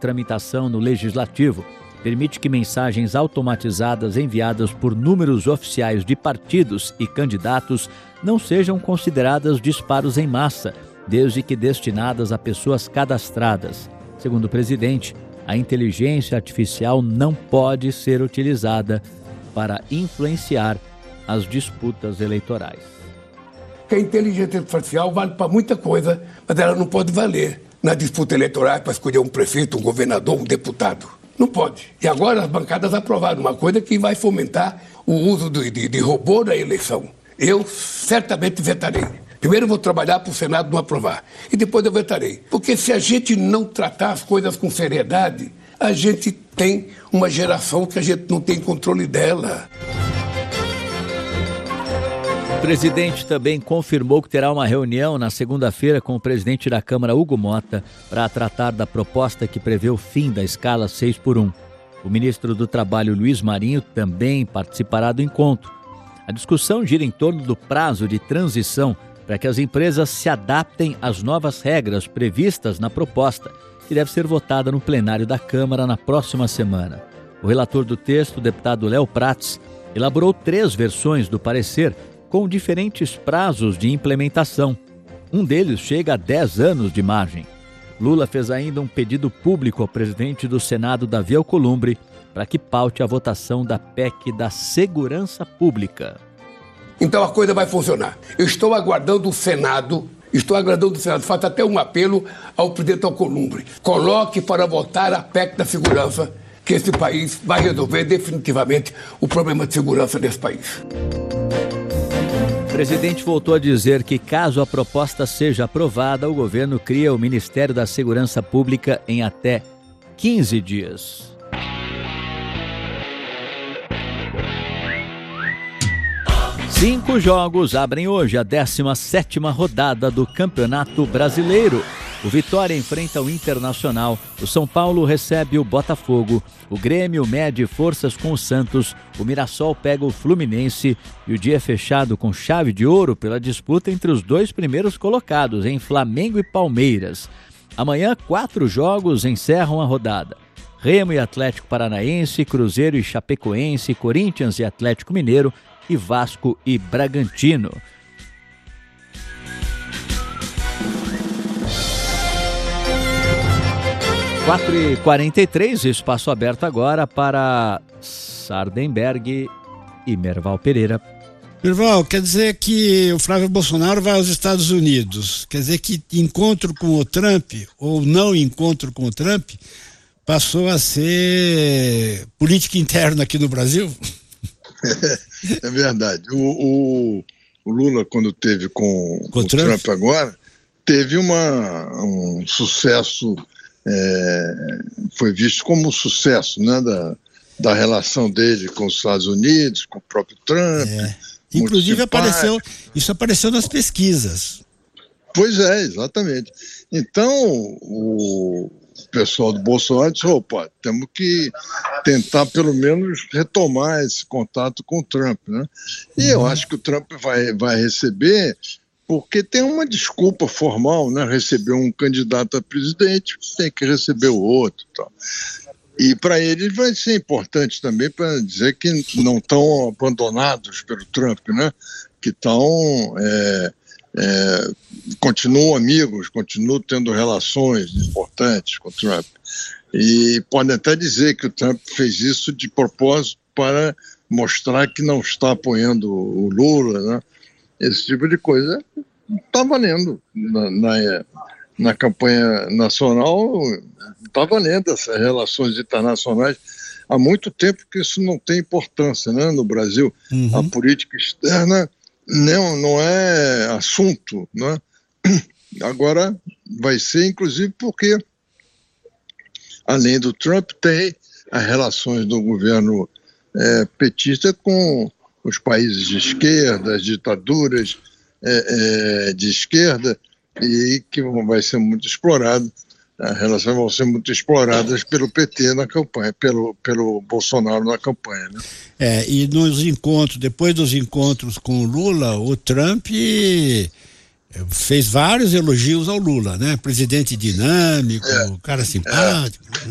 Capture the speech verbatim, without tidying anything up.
tramitação no Legislativo. Permite que mensagens automatizadas enviadas por números oficiais de partidos e candidatos não sejam consideradas disparos em massa, desde que destinadas a pessoas cadastradas. Segundo o presidente, a inteligência artificial não pode ser utilizada para influenciar as disputas eleitorais. A inteligência artificial vale para muita coisa, mas ela não pode valer na disputa eleitoral para escolher um prefeito, um governador, um deputado. Não pode. E agora as bancadas aprovaram uma coisa que vai fomentar o uso de, de, de robô na eleição. Eu certamente vetarei. Primeiro eu vou trabalhar para o Senado não aprovar. E depois eu vetarei. Porque se a gente não tratar as coisas com seriedade, a gente tem uma geração que a gente não tem controle dela. O presidente também confirmou que terá uma reunião na segunda-feira com o presidente da Câmara, Hugo Mota, para tratar da proposta que prevê o fim da escala seis por um. O ministro do Trabalho, Luiz Marinho, também participará do encontro. A discussão gira em torno do prazo de transição para que as empresas se adaptem às novas regras previstas na proposta, que deve ser votada no plenário da Câmara na próxima semana. O relator do texto, o deputado Léo Prats, elaborou três versões do parecer com diferentes prazos de implementação. Um deles chega a dez anos de margem. Lula fez ainda um pedido público ao presidente do Senado, Davi Alcolumbre, para que paute a votação da P E C da Segurança Pública. Então a coisa vai funcionar. Eu estou aguardando o Senado, estou aguardando o Senado, faço até um apelo ao presidente Alcolumbre. Coloque para votar a P E C da Segurança, que esse país vai resolver definitivamente o problema de segurança desse país. O presidente voltou a dizer que, caso a proposta seja aprovada, o governo cria o Ministério da Segurança Pública em até quinze dias. Cinco jogos abrem hoje a décima sétima rodada do Campeonato Brasileiro. O Vitória enfrenta o Internacional, o São Paulo recebe o Botafogo, o Grêmio mede forças com o Santos, o Mirassol pega o Fluminense e o dia é fechado com chave de ouro pela disputa entre os dois primeiros colocados, em Flamengo e Palmeiras. Amanhã, quatro jogos encerram a rodada. Remo e Atlético Paranaense, Cruzeiro e Chapecoense, Corinthians e Atlético Mineiro e Vasco e Bragantino. quatro e quarenta e três, espaço aberto agora para Sardenberg e Merval Pereira. Merval, quer dizer que o Flávio Bolsonaro vai aos Estados Unidos, quer dizer que encontro com o Trump, ou não encontro com o Trump, passou a ser política interna aqui no Brasil? É verdade. O, o, o Lula, quando teve com, com o Trump? Trump agora, teve uma, um sucesso... É, foi visto como um sucesso, né, da, da relação dele com os Estados Unidos, com o próprio Trump. É. Inclusive apareceu, isso apareceu nas pesquisas. Pois é, exatamente. Então o pessoal do Bolsonaro disse, opa, temos que tentar pelo menos retomar esse contato com o Trump, né? E uhum. eu acho que o Trump vai, vai receber, porque tem uma desculpa formal, né? Receber um candidato a presidente, tem que receber o outro. Tá? E para ele vai ser importante também para dizer que não estão abandonados pelo Trump, né? Que estão, é, é, continuam amigos, continuam tendo relações importantes com o Trump. E podem até dizer que o Trump fez isso de propósito para mostrar que não está apoiando o Lula, né? Esse tipo de coisa está valendo na, na, na campanha nacional, está valendo essas relações internacionais. Há muito tempo que isso não tem importância, né, no Brasil. Uhum. A política externa não, não é assunto, né? Agora vai ser, inclusive, porque, além do Trump, tem as relações do governo é, petista com os países de esquerda, as ditaduras é, é, de esquerda, e que vai ser muito explorado, as relações vão ser muito exploradas pelo P T na campanha, pelo, pelo Bolsonaro na campanha, né? É, e nos encontros, depois dos encontros com o Lula, o Trump fez vários elogios ao Lula, né? Presidente dinâmico, é, cara simpático. É.